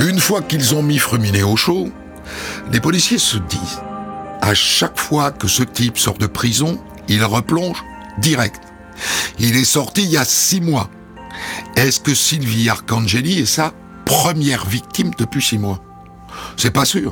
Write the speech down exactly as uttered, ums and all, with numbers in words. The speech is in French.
Une fois qu'ils ont mis Fruminet au chaud, les policiers se disent, à chaque fois que ce type sort de prison, il replonge direct. Il est sorti il y a six mois. Est-ce que Sylvie Arcangeli est sa première victime depuis six mois ? C'est pas sûr.